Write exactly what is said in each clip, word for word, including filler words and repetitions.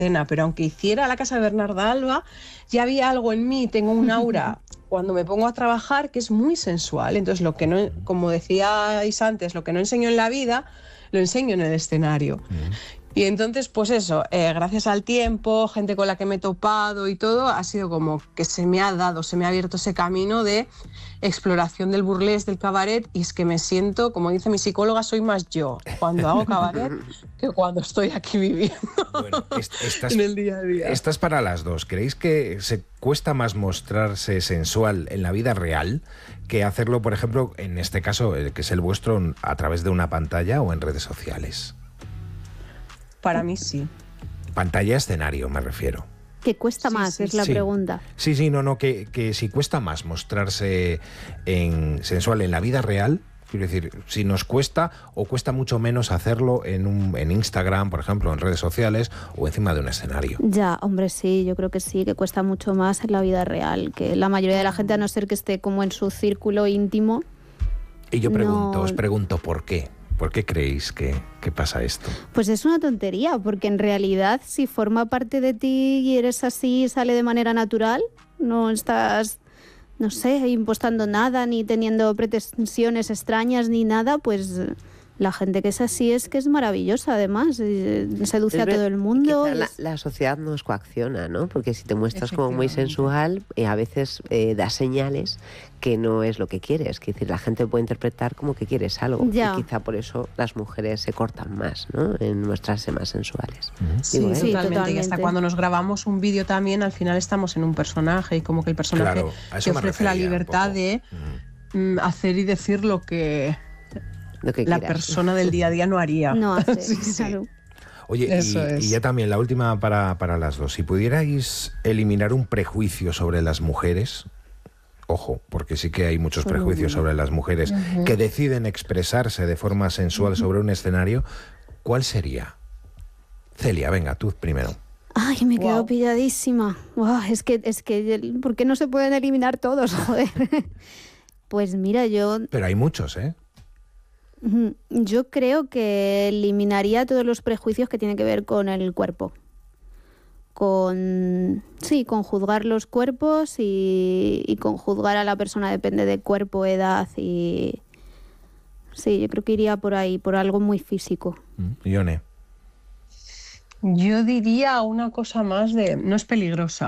escena, pero aunque hiciera La casa de Bernarda Alba, ya había algo en mí, tengo un aura cuando me pongo a trabajar que es muy sensual. Entonces, lo que no, como decíais antes, lo que no enseño en la vida, lo enseño en el escenario. Mm. Y entonces, pues eso, eh, gracias al tiempo, gente con la que me he topado y todo, ha sido como que se me ha dado, se me ha abierto ese camino de exploración del burlesque, del cabaret, y es que me siento, como dice mi psicóloga, soy más yo cuando hago cabaret que cuando estoy aquí viviendo. Bueno, estás, en el día a día. Estás para las dos. ¿Creéis que se cuesta más mostrarse sensual en la vida real que hacerlo, por ejemplo, en este caso, que es el vuestro, a través de una pantalla o en redes sociales? Para mí sí. Pantalla, escenario, me refiero. ¿Que cuesta sí, más? Sí, es la sí. pregunta. Sí, sí, no, no, que, que si cuesta más mostrarse en sensual en la vida real, quiero decir, si nos cuesta o cuesta mucho menos hacerlo en, un, en Instagram, por ejemplo, en redes sociales o encima de un escenario. Ya, hombre, sí, yo creo que sí, que cuesta mucho más en la vida real, que la mayoría de la gente, a no ser que esté como en su círculo íntimo. Y yo pregunto, no... os pregunto, ¿por qué? ¿Por qué creéis que, que pasa esto? Pues es una tontería, porque en realidad si forma parte de ti y eres así, sale de manera natural, no estás, no sé, impostando nada, ni teniendo pretensiones extrañas, ni nada, pues la gente que es así es que es maravillosa, además, seduce es a todo el mundo. La, la sociedad nos coacciona, ¿no? Porque si te muestras como muy sensual, eh, a veces eh, das señales que no es lo que quieres. Es decir, la gente puede interpretar como que quieres algo. Ya. Y quizá por eso las mujeres se cortan más, ¿no? En mostrarse más sensuales. Sí, Digo, ¿eh? sí, totalmente. totalmente. Y hasta cuando nos grabamos un vídeo también, al final estamos en un personaje y como que el personaje claro, te ofrece la libertad de mm. hacer y decir lo que, lo que la quieras. persona del día a día no haría. No hace, sí, sí. Claro. Oye, y, y ya también la última para, para las dos. Si pudierais eliminar un prejuicio sobre las mujeres... Ojo, porque sí que hay muchos prejuicios sobre las mujeres uh-huh. que deciden expresarse de forma sensual uh-huh. sobre un escenario. ¿Cuál sería? Celia, venga, tú primero. Ay, me he quedado wow. pilladísima. Wow, es que, es que, ¿por qué no se pueden eliminar todos? Joder. Pues mira, yo... Pero hay muchos, ¿eh? Yo creo que eliminaría todos los prejuicios que tienen que ver con el cuerpo. Con sí, con juzgar los cuerpos y, y con juzgar a la persona depende de cuerpo, edad y sí, yo creo que iría por ahí, por algo muy físico. Ione. Yo diría una cosa más de no es peligrosa,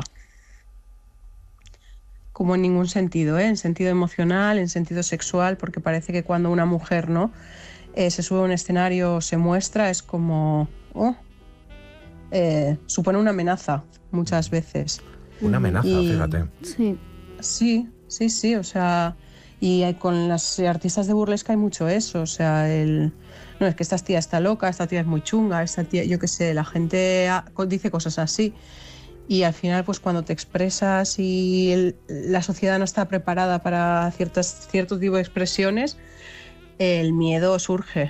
como en ningún sentido, ¿eh? En sentido emocional, en sentido sexual, porque parece que cuando una mujer no eh, se sube a un escenario, se muestra, es como oh, Eh, supone una amenaza muchas veces. Una amenaza, y, fíjate. Sí. sí, sí, sí, o sea, y hay, con las artistas de burlesque hay mucho eso, o sea, el no es que esta tía está loca, esta tía es muy chunga, esta tía, yo qué sé, la gente dice cosas así y al final pues cuando te expresas y el, la sociedad no está preparada para ciertas, cierto tipo de expresiones, el miedo surge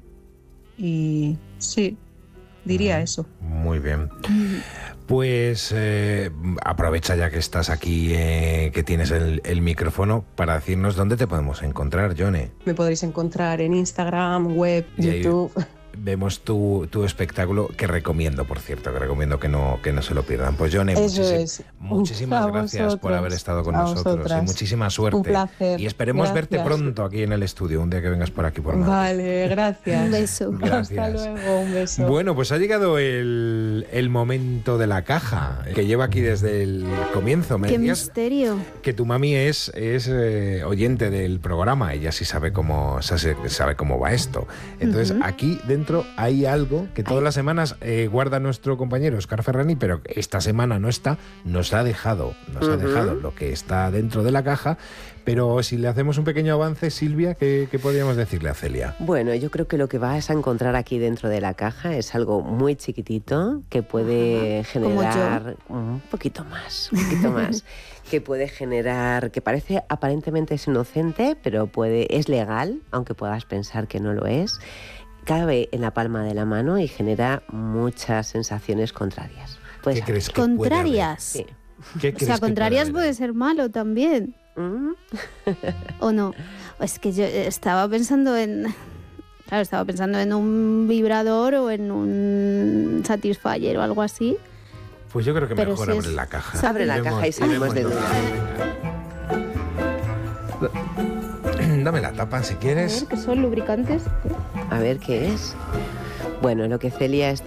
y sí, diría eso. Muy bien. Pues eh, aprovecha ya que estás aquí, eh, que tienes el, el micrófono, para decirnos dónde te podemos encontrar, Ione. Me podréis encontrar en Instagram, web, y YouTube. Vemos tu, tu espectáculo, que recomiendo, por cierto, que recomiendo que no, que no se lo pierdan. Pues Ione, muchísimas, muchísimas a gracias vosotros, por haber estado con nosotros vosotras. Y muchísima suerte. Un placer. Y esperemos gracias. Verte pronto aquí en el estudio, un día que vengas por aquí por Madrid. Vale, gracias. Un beso. Gracias. Hasta luego, un beso. Bueno, pues ha llegado el, el momento de la caja, que lleva aquí desde el comienzo. Me ¡Qué decías misterio! Que tu mami es, es eh, oyente del programa, ella sí sabe cómo, sabe, sabe cómo va esto. Entonces, uh-huh. aquí dentro hay algo que todas Ay. las semanas eh, guarda nuestro compañero Óscar Ferrani, pero esta semana no está, nos ha dejado, nos uh-huh. ha dejado lo que está dentro de la caja. Pero si le hacemos un pequeño avance, Silvia, ¿qué, qué podríamos decirle a Celia? Bueno, yo creo que lo que vas a encontrar aquí dentro de la caja es algo muy chiquitito que puede generar un poquito más, un poquito más, que puede generar, que parece aparentemente es inocente, pero puede, es legal, aunque puedas pensar que no lo es. Cabe en la palma de la mano y genera muchas sensaciones contrarias. ¿Qué crees que ¿Contrarias? Sí. ¿Qué crees o sea, contrarias puede, puede ser malo también. ¿Mm? ¿O no? Es que yo estaba pensando en... Claro, estaba pensando en un vibrador o en un Satisfyer o algo así. Pues yo creo que Pero mejor si abre es- la caja. Se abre la Iremos- caja y salimos de iremos duda. Venga. Dame la tapa si A quieres. ver, que son lubricantes. A ver qué es. Bueno, lo que Celia está